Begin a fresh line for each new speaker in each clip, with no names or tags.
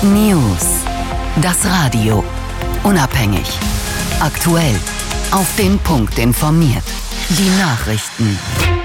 News. Das Radio. Unabhängig. Aktuell. Auf den Punkt informiert. Die Nachrichten.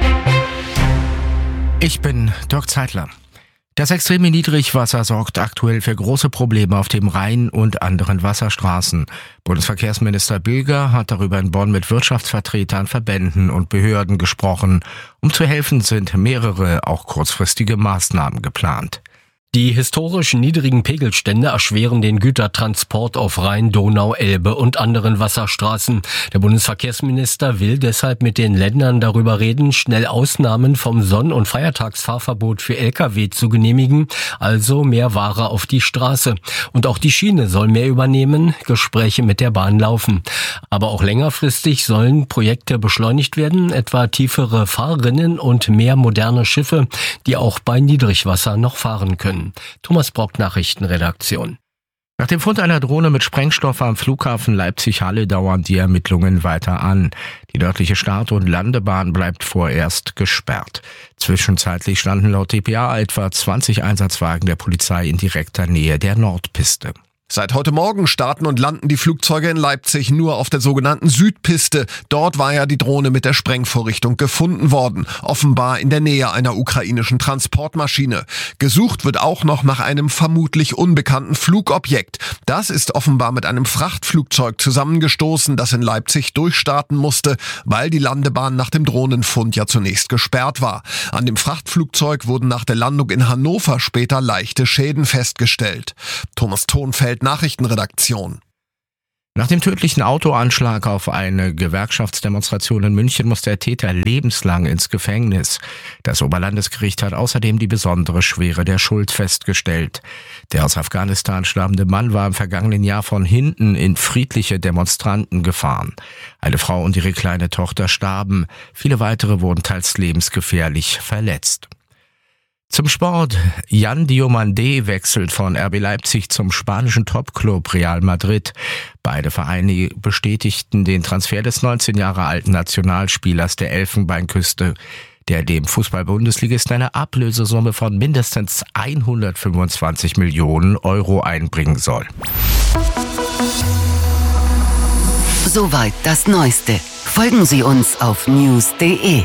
Ich bin Dirk Zeitler. Das extreme Niedrigwasser sorgt aktuell für große Probleme auf dem Rhein und anderen Wasserstraßen. Bundesverkehrsminister Bilger hat darüber in Bonn mit Wirtschaftsvertretern, Verbänden und Behörden gesprochen. Um zu helfen, sind mehrere, auch kurzfristige Maßnahmen geplant.
Die historisch niedrigen Pegelstände erschweren den Gütertransport auf Rhein, Donau, Elbe und anderen Wasserstraßen. Der Bundesverkehrsminister will deshalb mit den Ländern darüber reden, schnell Ausnahmen vom Sonn- und Feiertagsfahrverbot für Lkw zu genehmigen, also mehr Ware auf die Straße. Und auch die Schiene soll mehr übernehmen, Gespräche mit der Bahn laufen. Aber auch längerfristig sollen Projekte beschleunigt werden, etwa tiefere Fahrrinnen und mehr moderne Schiffe, die auch bei Niedrigwasser noch fahren können. Thomas Brock, Nachrichtenredaktion.
Nach dem Fund einer Drohne mit Sprengstoff am Flughafen Leipzig-Halle dauern die Ermittlungen weiter an. Die nördliche Start- und Landebahn bleibt vorerst gesperrt. Zwischenzeitlich standen laut dpa etwa 20 Einsatzwagen der Polizei in direkter Nähe der Nordpiste.
Seit heute Morgen starten und landen die Flugzeuge in Leipzig nur auf der sogenannten Südpiste. Dort war ja die Drohne mit der Sprengvorrichtung gefunden worden, offenbar in der Nähe einer ukrainischen Transportmaschine. Gesucht wird auch noch nach einem vermutlich unbekannten Flugobjekt. Das ist offenbar mit einem Frachtflugzeug zusammengestoßen, das in Leipzig durchstarten musste, weil die Landebahn nach dem Drohnenfund ja zunächst gesperrt war. An dem Frachtflugzeug wurden nach der Landung in Hannover später leichte Schäden festgestellt. Thomas Thonfeld, Nachrichtenredaktion.
Nach dem tödlichen Autoanschlag auf eine Gewerkschaftsdemonstration in München muss der Täter lebenslang ins Gefängnis. Das Oberlandesgericht hat außerdem die besondere Schwere der Schuld festgestellt. Der aus Afghanistan stammende Mann war im vergangenen Jahr von hinten in friedliche Demonstranten gefahren. Eine Frau und ihre kleine Tochter starben. Viele weitere wurden teils lebensgefährlich verletzt. Zum Sport. Yan Diomandé wechselt von RB Leipzig zum spanischen Topclub Real Madrid. Beide Vereine bestätigten den Transfer des 19 Jahre alten Nationalspielers der Elfenbeinküste, der dem Fußball-Bundesligisten eine Ablösesumme von mindestens 125 Millionen Euro einbringen soll.
Soweit das Neueste. Folgen Sie uns auf news.de.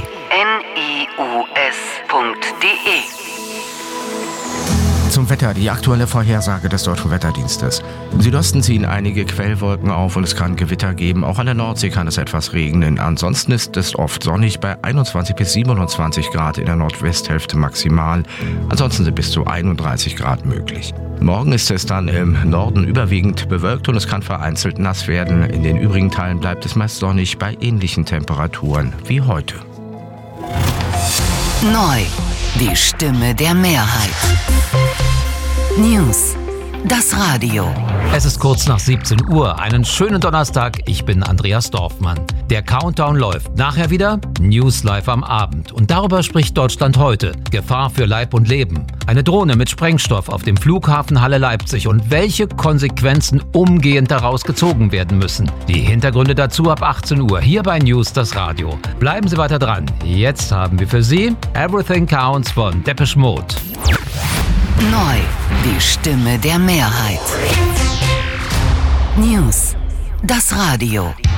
Zum Wetter, die aktuelle Vorhersage des Deutschen Wetterdienstes. Im Südosten ziehen einige Quellwolken auf und es kann Gewitter geben. Auch an der Nordsee kann es etwas regnen. Ansonsten ist es oft sonnig bei 21 bis 27 Grad in der Nordwesthälfte maximal. Ansonsten sind bis zu 31 Grad möglich. Morgen ist es dann im Norden überwiegend bewölkt und es kann vereinzelt nass werden. In den übrigen Teilen bleibt es meist sonnig bei ähnlichen Temperaturen wie heute.
Neu. Die Stimme der Mehrheit. News. Das Radio.
Es ist kurz nach 17 Uhr. Einen schönen Donnerstag. Ich bin Andreas Dorfmann. Der Countdown läuft. Nachher wieder News live am Abend. Und darüber spricht Deutschland heute. Gefahr für Leib und Leben. Eine Drohne mit Sprengstoff auf dem Flughafen Halle Leipzig und welche Konsequenzen umgehend daraus gezogen werden müssen. Die Hintergründe dazu ab 18 Uhr hier bei News das Radio. Bleiben Sie weiter dran. Jetzt haben wir für Sie Everything Counts von Depeche Mode.
Neu. Die Stimme der Mehrheit. News. Das Radio.